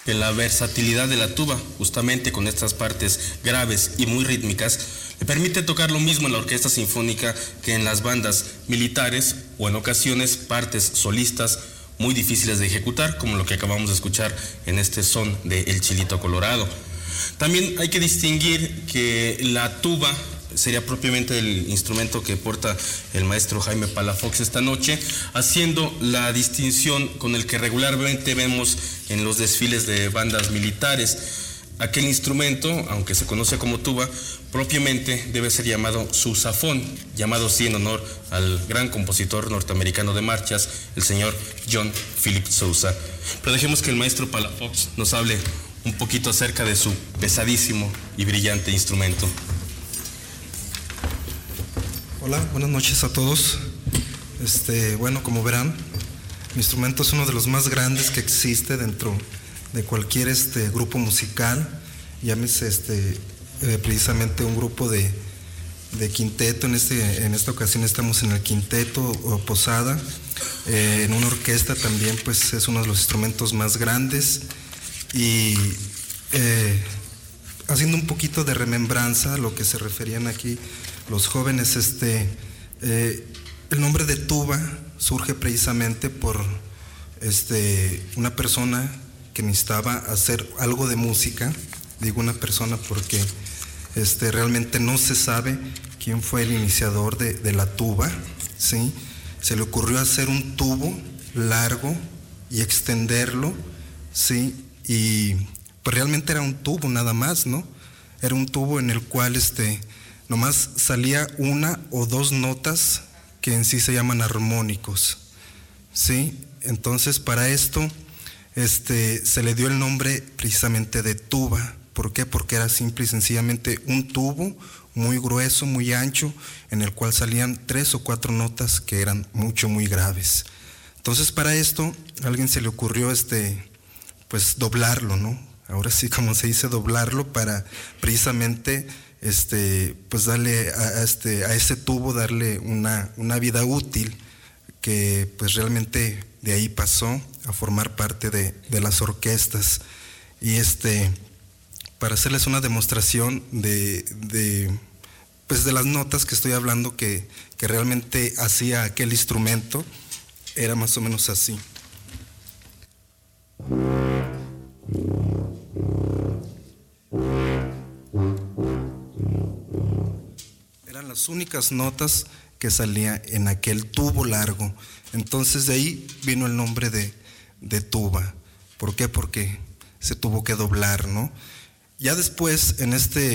que la versatilidad de la tuba, justamente con estas partes graves y muy rítmicas, le permite tocar lo mismo en la orquesta sinfónica que en las bandas militares o en ocasiones partes solistas muy difíciles de ejecutar, como lo que acabamos de escuchar en este son de El Chilito Colorado. También hay que distinguir que la tuba sería propiamente el instrumento que porta el maestro Jaime Palafox esta noche, haciendo la distinción con el que regularmente vemos en los desfiles de bandas militares. Aquel instrumento, aunque se conoce como tuba, propiamente debe ser llamado sousafón, llamado así en honor al gran compositor norteamericano de marchas, el señor John Philip Sousa. Pero dejemos que el maestro Palafox nos hable un poquito acerca de su pesadísimo y brillante instrumento. Hola, buenas noches a todos. Bueno, como verán, mi instrumento es uno de los más grandes que existe dentro de cualquier grupo musical. Llámese precisamente un grupo de quinteto. En esta ocasión estamos en el quinteto o posada. En una orquesta también, pues es uno de los instrumentos más grandes. Y haciendo un poquito de remembranza a lo que se referían aquí los jóvenes, el nombre de tuba surge precisamente por una persona que necesitaba hacer algo de música. Digo una persona porque realmente no se sabe quién fue el iniciador de la tuba, ¿sí? Se le ocurrió hacer un tubo largo y extenderlo, ¿sí? Y pues realmente era un tubo nada más, ¿no? Era un tubo en el cual nomás salía una o dos notas que en sí se llaman armónicos, ¿sí? Entonces para esto se le dio el nombre precisamente de tuba. ¿Por qué? Porque era simple y sencillamente un tubo muy grueso, muy ancho, en el cual salían 3 o 4 notas que eran muy graves. Entonces para esto a alguien se le ocurrió pues doblarlo, ¿no? Ahora sí, como se dice, doblarlo para precisamente pues darle a ese tubo, darle una vida útil, que pues realmente de ahí pasó a formar parte de las orquestas. Y para hacerles una demostración de las notas que estoy hablando que realmente hacía aquel instrumento, era más o menos así. Eran las únicas notas que salía en aquel tubo largo. Entonces de ahí vino el nombre de tuba. ¿Por qué? Porque se tuvo que doblar, ¿no? Ya después, en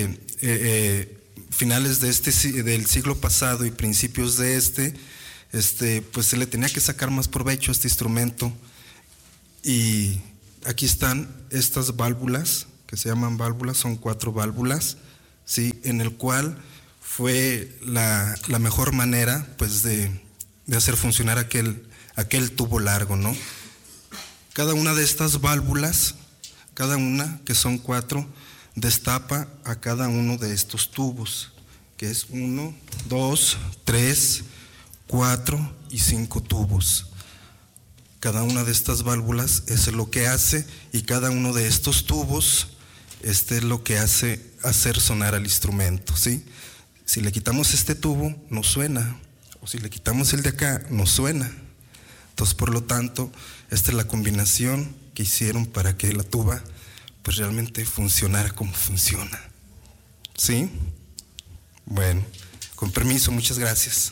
finales del siglo pasado y principios de pues se le tenía que sacar más provecho a este instrumento. Y aquí están estas válvulas, que se llaman válvulas, son 4 válvulas, ¿sí? En el cual fue la mejor manera, pues, de hacer funcionar aquel tubo largo, ¿no? Cada una de estas válvulas, cada una, que son 4, destapa a cada uno de estos tubos, que es 1, 2, 3, 4 y 5 tubos. Cada una de estas válvulas es lo que hace, y cada uno de estos tubos es lo que hace hacer sonar al instrumento, ¿sí? Si le quitamos este tubo, no suena, o si le quitamos el de acá, no suena. Entonces, por lo tanto, esta es la combinación que hicieron para que la tuba pues realmente funcionara como funciona, ¿sí? Bueno, con permiso, muchas gracias.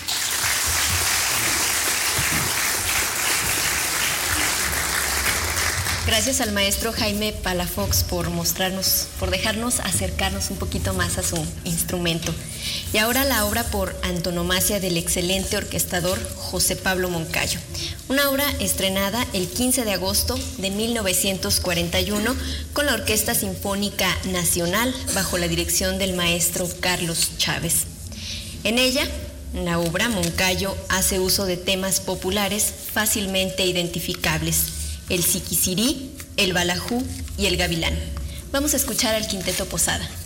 Gracias al maestro Jaime Palafox por dejarnos acercarnos un poquito más a su instrumento. Y ahora la obra por antonomasia del excelente orquestador José Pablo Moncayo. Una obra estrenada el 15 de agosto de 1941 con la Orquesta Sinfónica Nacional bajo la dirección del maestro Carlos Chávez. En ella, la obra, Moncayo hace uso de temas populares fácilmente identificables: el siquicirí, el balajú y el gavilán. Vamos a escuchar al Quinteto Posada.